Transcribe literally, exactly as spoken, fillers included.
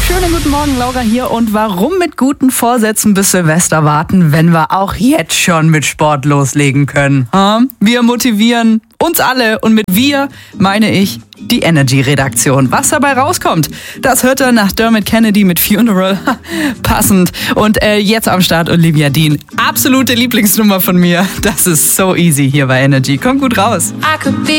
Schönen guten Morgen, Laura hier. Und warum mit guten Vorsätzen bis Silvester warten, wenn wir auch jetzt schon mit Sport loslegen können? Hm? Wir motivieren uns alle und mit wir meine ich die Energy-Redaktion. Was dabei rauskommt, das hört ihr nach Dermot Kennedy mit Funeral. Passend. Und äh, jetzt am Start Olivia Dean. Absolute Lieblingsnummer von mir. Das ist so easy hier bei Energy. Kommt gut raus. I could be